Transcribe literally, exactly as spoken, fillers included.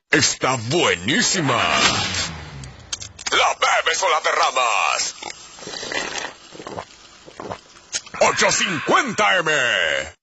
está buenísima. ¿La bebes o la derramas? ochocientos cincuenta eme.